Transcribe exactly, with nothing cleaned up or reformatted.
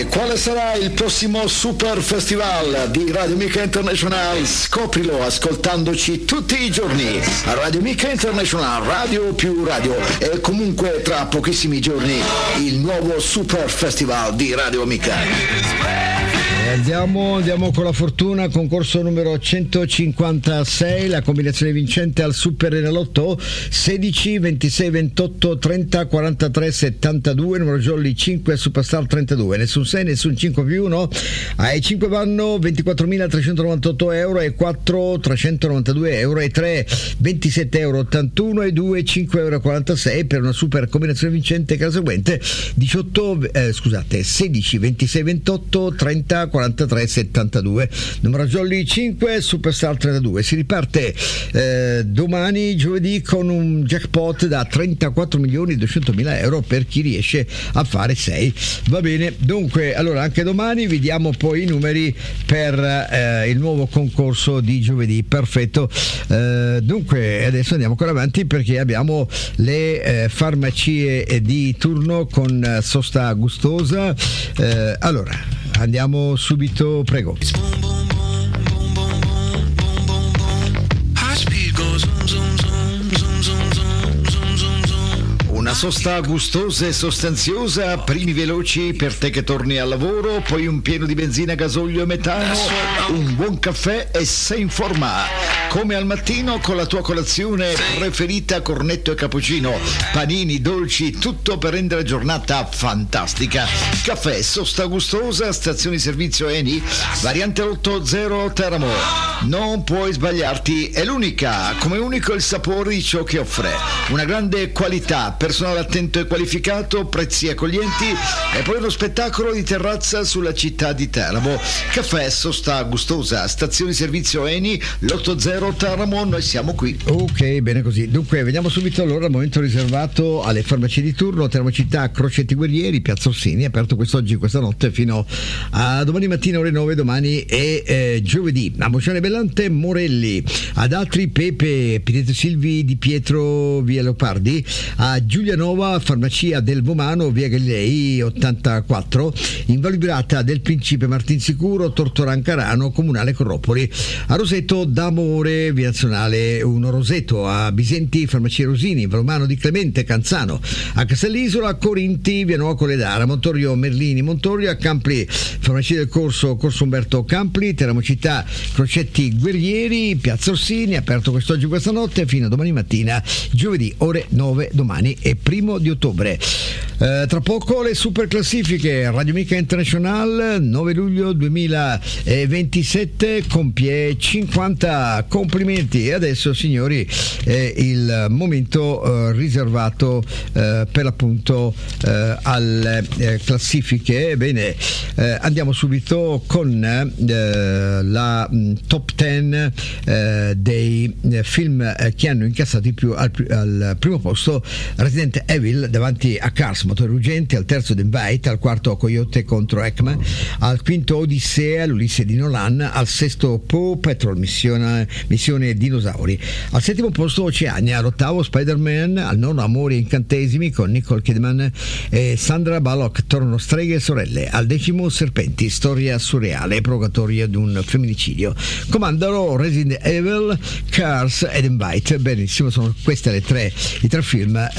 quale sarà il prossimo Super Festival di Radio Mica International? Scoprilo ascoltandoci tutti i giorni a Radio Mica International, radio più radio, e comunque tra pochissimi giorni il nuovo Super Festival di Radio Mica. Andiamo, andiamo con la fortuna, concorso numero centocinquantasei, la combinazione vincente al Super Enalotto sedici, ventisei, ventotto, trenta, quarantatré, settantadue, numero jolly cinque, Superstar trentadue, nessun sei, nessun cinque più uno, ai cinque vanno ventiquattromilatrecentonovantotto euro e quattro, trecentonovantadue euro e tre, ventisette euro ottantuno e due, cinque euro quarantasei per una super combinazione vincente che è la seguente: diciotto, eh, scusate, sedici, ventisei, ventotto, trenta, quarantatré, settantadue, numero jolly cinque, Superstar trentadue. Si riparte eh, domani giovedì con un jackpot da trentaquattro milioni duecentomila euro per chi riesce a fare sei. Va bene, dunque allora anche domani vi diamo poi i numeri per eh, il nuovo concorso di giovedì. Perfetto. Eh, dunque adesso andiamo ancora avanti perché abbiamo le eh, farmacie di turno con sosta gustosa. Eh, allora andiamo subito, prego. Una sosta gustosa e sostanziosa, primi veloci per te che torni al lavoro, poi un pieno di benzina, gasolio e metano, un buon caffè e sei in forma. Come al mattino con la tua colazione preferita, cornetto e cappuccino, panini, dolci, tutto per rendere la giornata fantastica. Caffè, sosta gustosa, stazioni servizio Eni, variante otto zero Teramo. Non puoi sbagliarti, è l'unica, come unico il sapore di ciò che offre. Una grande qualità, personale attento e qualificato, prezzi accoglienti e poi uno spettacolo di terrazza sulla città di Teramo. Caffè, sosta gustosa, stazioni servizio Eni, l'otto zero Teramo, noi siamo qui. Ok, bene così. Dunque vediamo subito allora il momento riservato alle farmacie di turno. Teramo Città, Crocetti Guerrieri, Piazza Orsini, aperto quest'oggi, questa notte fino a domani mattina ore nove, domani e eh, giovedì. A Mociane Bellante, Morelli, ad altri Pepe, Pietro Silvi di Pietro, via Leopardi, a Giulianova, farmacia del Vomano, via Galilei ottantaquattro, in Val Vibrata del Principe Martinsicuro, Tortorancarano, Comunale Corropoli, a Roseto d'Amore, via Nazionale uno Roseto, a Bisenti, farmacia Rosini, Romano di Clemente, Canzano, a Castellisola, Corinti, via Nuova Coledara, Montorio Merlini, Montorio, a Campli, farmacia del Corso, Corso Umberto Campli, Teramo Città, Crocetti Guerrieri, Piazza Orsini, aperto quest'oggi, questa notte fino a domani mattina, giovedì ore nove, domani e primo di ottobre. Eh, tra poco le super classifiche. Radio Mica International, nove luglio duemilaventisette, compie cinquanta complimenti. E adesso, signori, è il momento eh, riservato eh, per l'appunto eh, alle eh, classifiche. Bene, eh, andiamo subito con eh, la mh, top dieci eh, dei eh, film eh, che hanno incassato di più. Al, al primo posto Resident Evil davanti a Cars, Motore Ruggente, al terzo The Invite, al quarto Coyote contro Ekman, al quinto Odissea, l'Ulisse di Nolan, al sesto Paw Patrol, missione, missione dinosauri, al settimo posto Oceania, all'ottavo Spider-Man, al nono Amori e Incantesimi con Nicole Kidman e Sandra Bullock, tornano Streghe e sorelle, al decimo Serpenti, storia surreale, provocatoria di un femminicidio, comandano Resident Evil, Cars ed Invite. Benissimo, sono queste le tre, i tre film